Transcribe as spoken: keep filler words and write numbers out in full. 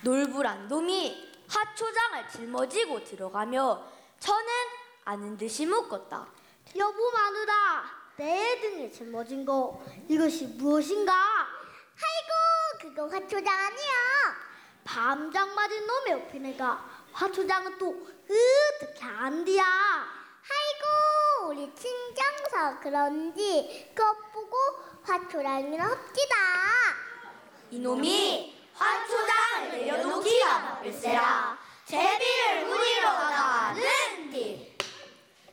놀부란 놈이 화초장을 짊어지고 들어가며 저는 아는 듯이 묻었다. 여보 마누라, 내 등에 짊어진 거 이것이 무엇인가? 아이고, 그거 화초장 아니야. 밤장 맞은 놈의 옆에 내가 화초장은 또 어떻게 안디야? 아이고, 우리 친정서 그런지 그것 보고 화초장이라 합디다. 이놈이 화초장을 내려놓기가 바쁠세라 제비를 우리로